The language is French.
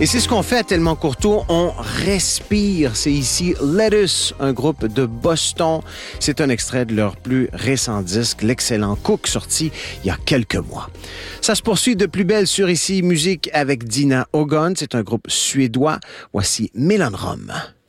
Et c'est ce qu'on fait à Tellement Courtois, on respire. C'est ici Lettuce, un groupe de Boston. C'est un extrait de leur plus récent disque, l'excellent Cook, sorti il y a quelques mois. Ça se poursuit de plus belle sur Ici Musique avec Dina Ogon. C'est un groupe suédois. Voici Melonrum.